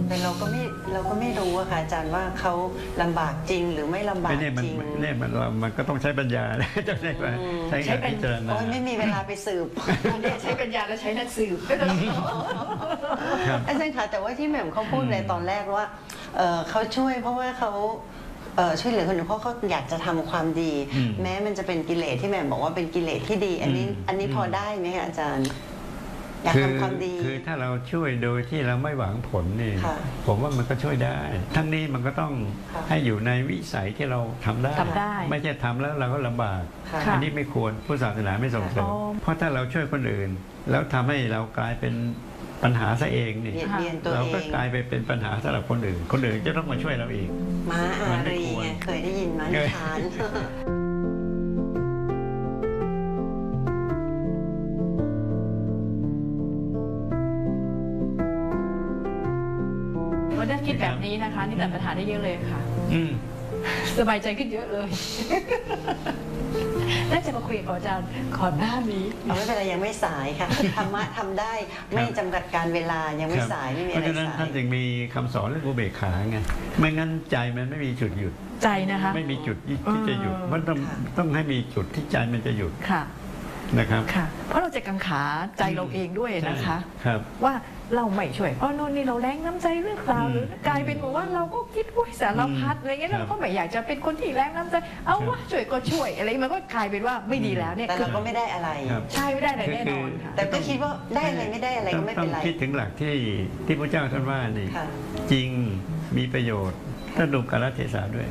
แต่เราก็ไม่รู้อะค่ะอาจารย์ว่าเขาลำบากจริงหรือไม่ลำบากจริงเนี่ยมันก็ต้องใช้ปัญญาจะใช้การพิจารณาไม่มีเวลาไปสืบใช้ปัญญาและใช้นักสืบอาจารย์ค่ะแต่ว่าที่แหม่มเขาพูดในตอนแรกว่าเขาช่วยเพราะว่าเขาช่วยเหลือคนอื่นเพราะเขาอยากจะทำความดี แม้มันจะเป็นกิเลสที่แหม่มบอกว่าเป็นกิเลสที่ดีอันนี้พอได้ไหมคะอาจารย์อยากทำความดีคือถ้าเราช่วยโดยที่เราไม่หวังผลนี่ผมว่ามันก็ช่วยได้ทั้งนี้มันก็ต้องให้อยู่ในวิสัยที่เราทำได้ไม่ใช่ทำแล้วเราก็ลำบากอันนี้ไม่ควรพุทธศาสนาไม่ส่งเสริมเพราะถ้าเราช่วยคนอื่นแล้วทำให้เรากลายเป็นปัญหาซะเองนี่เราก็กลายไปเป็นปัญหาสำหรับคนอื่นจะต้องมาช่วยเราอีกม้าอารีไงเคยได้ยินมานิทานถ้าคิดแบบนี้นะคะนี่ตัดปัญหาได้เยอะเลยค่ะสบายใจขึ้นเยอะเลยน่าจะมาคุยกับอาจารย์ก่อนหน้านี้ไม่เป็นไรยังไม่สายค่ะธรรมะทำได้ไม่จำกัดการเวลายังไม่สายไม่มีอะไรสายเพราะฉะนั้นท่านจึงมีคำสอนเรื่องอุเบกขาไงไม่งั้นใจมันไม่มีจุดหยุดใจนะคะไม่มีจุดที่จะหยุดมันต้องให้มีจุดที่ใจมันจะหยุดค่ะนะครับค่ะเพราะเราจะกังขาใจเราเองด้วยนะคะว่าเราไม่ช่วยเพราะโน่นนี่เราแรงน้ำใจหรือเปล่าหรือกลายเป็นว่าเราก็คิดว่าสารพัดอะไรเงี้ยเราก็ไม่อยากจะเป็นคนที่แรงน้ำใจเอาว่าช่วยก็ช่วยอะไรมันก็กลายเป็นว่าไม่ดีแล้วเนี่ยแต่เราก็ไม่ได้อะไรใช่ไม่ได้อะไรแน่นอนค่ะแต่ก็คิดว่าได้อะไรไม่ได้อะไรก็ไม่เป็นไรคิดถึงหลักที่พระเจ้าท่านว่านี่จริงมีประโยชน์ถ้าดูกาลเทศะด้วย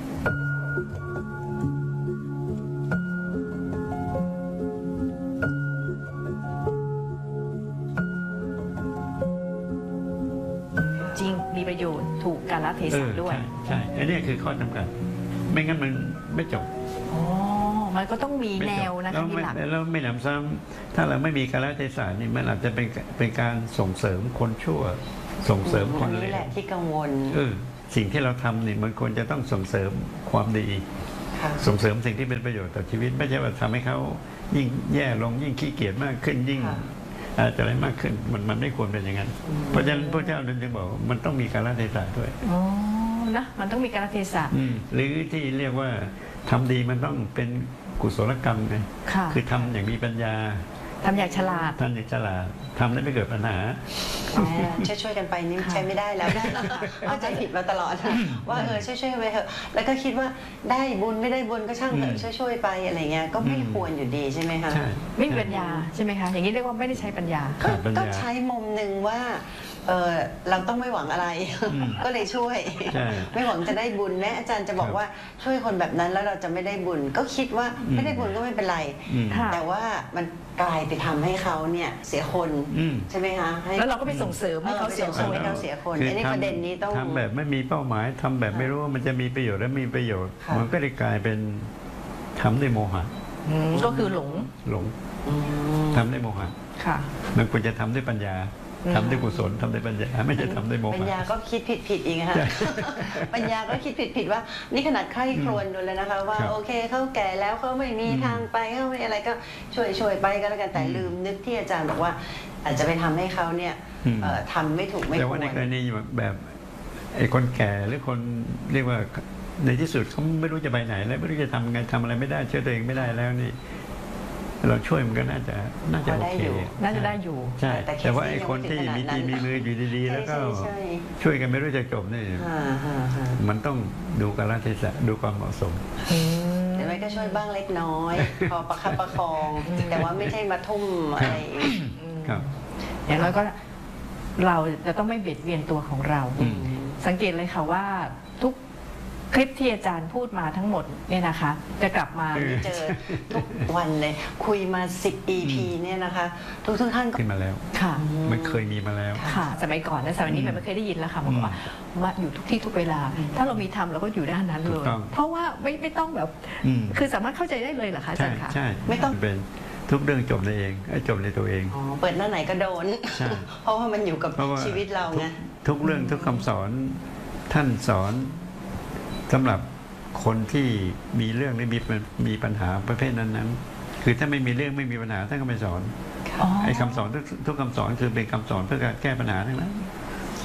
มีประโยชน์ถูกกาลเทศะด้วยใช่อันนี้คือข้อจำกัดไม่งั้นมันไม่จบมันก็ต้องมีแนวนะคะมีหลักแล้วไม่หนำซ้ำถ้าเราไม่มีกาลเทศะนี่มันอาจจะเป็นการส่งเสริมคนชั่วส่งเสริมคนเลวนี่แหละที่กังวลสิ่งที่เราทำนี่มันควรจะต้องส่งเสริมความดีส่งเสริมสิ่งที่เป็นประโยชน์ต่อชีวิตไม่ใช่ว่าทำให้เขายิ่งแย่ลงยิ่งขี้เกียจมากขึ้นยิ่งอาจจะอะไรมากขึ้นมันไม่ควรเป็นอย่างนั้นเพราะฉะนั้นพระเจ้าจึงบอกมันต้องมีกาลเทศะด้วยนะมันต้องมีกาลเทศะหรือที่เรียกว่าทำดีมันต้องเป็นกุศลกรรมไงคือทำอย่างมีปัญญาทำอย่างฉลาดทำอย่างฉลาดทำได้ไม่เกิดปัญหาช่วยกันไปนี่ใช้ไม่ได้แล้วเข้าใจผิดมาตลอดว่าช่วยไปเถอะแล้วก็คิดว่าได้บุญไม่ได้บุญก็ช่างเถอะช่วยไปอะไรเงี้ยก็ไม่ควรอยู่ดีใช่ไหมคะไม่มีปัญญาใช่ไหมคะอย่างนี้เรียกว่าไม่ได้ใช้ปัญญาก็ใช้มุมหนึ่งว่าเราต้องไม่หวังอะไรก็เลยช่วยไม่หวังจะได้บุญแม้อาจารย์จะบอกว่าช่วยคนแบบนั้นแล้วเราจะไม่ได้บุญก็คิดว่าไม่ได้บุญก็ไม่เป็นไรแต่ว่ามันกลายไปทำให้เขาเนี่ยเสียคนใช่ไหมคะแล้วเราก็ไปส่งเสริมให้เขาเสียคนอันนี้ประเด็นนี้ต้องทำแบบไม่มีเป้าหมายทำแบบไม่รู้ว่ามันจะมีประโยชน์และมีประโยชน์มันก็ได้กลายเป็นทำด้วยโมหะก็คือหลงทำด้วยโมหะมันควรจะทำด้วยปัญญาทำด้วยกุศลทำด้วยปัญญาไม่ใช่ทำด้วยโมหะปัญญาก็คิดผิดอีกค่ะปัญญาก็คิดผิดว่านี่ขนาดใคร่ครวญดูเลยนะคะว่าโอเคเขาแก่แล้วเขาไม่มีทางไปเขาไม่อะไรก็ช่วยไปก็แล้วกันแต่ลืมนึกที่อาจารย์บอกว่าอาจจะไปทำให้เขาเนี่ยทำไม่ถูกไม่ควรแต่ว่าในกรณีแบบไอ้คนแก่หรือคนเรียกว่าในที่สุดเขาไม่รู้จะไปไหนแล้วไม่รู้จะทำไงทำอะไรไม่ได้ช่วยตัวเองไม่ได้แล้วนี่เราช่วยมันก็น่าจะโอเคน่าจะได้อยู่ใช่แต่ว่าไอ้คนที่มีดีมีมืออยู่ดีๆแล้วก็ช่วยกันไม่รู้จะจบนี่มันต้องดูกาลเทศะดูความเหมาะสมแต่ไม่ก็ช่วยบ้างเล็กน้อยพอประคับประคองแต่ว่าไม่ใช่มาทุ่มอะไรครับอย่างน้อยก็เราจะต้องไม่เบียดเบียนตัวของเราสังเกตเลยค่ะว่าทุกคลิปที่อาจารย์พูดมาทั้งหมดเนี่ยนะคะจะกลับมาเจอทุกวันเลยคุยมา10 EP เนี่ยนะคะทุกท่านก็ขึ้นมาแล้วค่ะมันเคยมีมาแล้วค่ะสมัยก่อนนะสมัยนี้มันไม่เคยได้ยินแล้วค่ะบอกว่าอยู่ทุกที่ทุกเวลาถ้าเรามีทำเราก็อยู่ด้านนั้นเลยเพราะว่าไม่ต้องแบบคือสามารถเข้าใจได้เลยเหรอคะอาจารย์คะใช่ไม่ต้องเป็นทุกเรื่องจบในเองจบในตัวเองเปิดหน้าไหนก็โดนเพราะว่ามันอยู่กับชีวิตเราไงทุกเรื่องทุกคำสอนท่านสอนสำหรับคนที่มีเรื่องหรือมีปัญหาประเภทนั้นๆคือถ้าไม่มีเรื่องไม่มีปัญหาท่านก็ไม่สอนไอ้คำสอนทุกคำสอนคือเป็นคำสอนเพื่อการแก้ปัญหาทั้งนั้น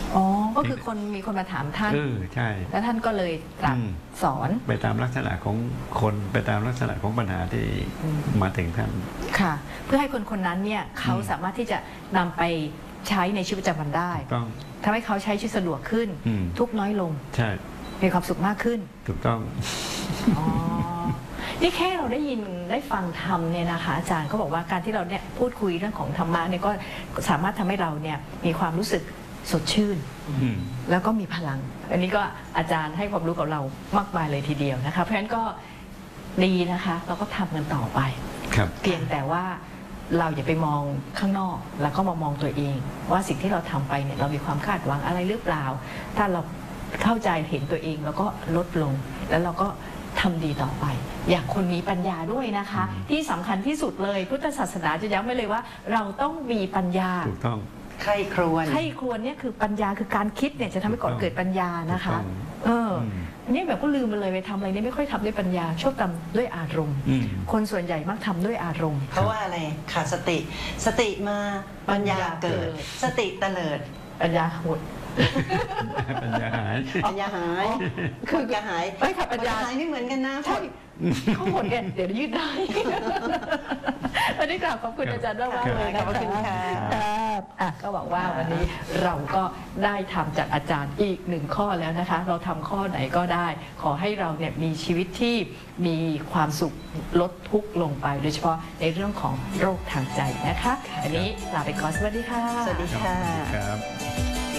อ๋อก็คือมีคนมาถามท่านใช่แล้วท่านก็เลยตรัสสอนไปตามลักษณะของคนไปตามลักษณะของปัญหาที่มาถึงท่านค่ะเพื่อให้คนนั้นเนี่ยเขาสามารถที่จะนำไปใช้ในชีวิตประจำวันได้ต้องทำให้เขาใช้ชีวิตสะดวกขึ้นทุกน้อยลงใช่มีความสุขมากขึ้นถูกต้องนี่แค่เราได้ยินได้ฟังธรรมเนี่ยนะคะอาจารย์เขาบอกว่าการที่เราเนี่ยพูดคุยเรื่องของธรรมะเนี่ยก็สามารถทำให้เราเนี่ยมีความรู้สึกสดชื่นแล้วก็มีพลังอันนี้ก็อาจารย์ให้ความรู้กับเรามากมายเลยทีเดียวนะคะเพราะฉะนั้นก็ดีนะคะเราก็ทำกันต่อไปเพียงแต่ว่าเราอย่าไปมองข้างนอกแล้วก็มามองตัวเองว่าสิ่งที่เราทำไปเนี่ยเรามีความคาดหวังอะไรหรือเปล่าถ้าเราเข้าใจเห็นตัวเองแล้วก็ลดลงแล้วเราก็ทำดีต่อไปอยากคนมีปัญญาด้วยนะคะที่สำคัญที่สุดเลยพุทธศาสนาจะย้ำไว้เลยว่าเราต้องมีปัญญาถูกต้องใคร่ครวญเนี่ยคือปัญญาคือการคิดเนี่ยจะทำให้ก่อนเกิดปัญญานะคะอันนี้แบบก็ลืมไปเลยไปทำอะไรนี่ไม่ค่อยทำด้วยปัญญาชอบทำด้วยอารมณ์คนส่วนใหญ่มักทำด้วยอารมณ์เพราะว่าอะไรขาดสติมาปัญญาเกิดสติเตลิดปัญญาหดปัญญาหายคือจะหายไม่ค่ะปัญญาหายไม่เหมือนกันนะใช่เขาหดเนี่ยเดี๋ยวยืดได้วันนี้กราบขอบคุณอาจารย์มากเลยนะขอบคุณค่ะก็หวังว่าวันนี้เราก็ได้ทำจากอาจารย์อีก1ข้อแล้วนะคะเราทำข้อไหนก็ได้ขอให้เราเนี่ยมีชีวิตที่มีความสุขลดทุกข์ลงไปโดยเฉพาะในเรื่องของโรคทางใจนะคะอันนี้ลาไปก่อนสวัสดีค่ะสวัสดีค่ะ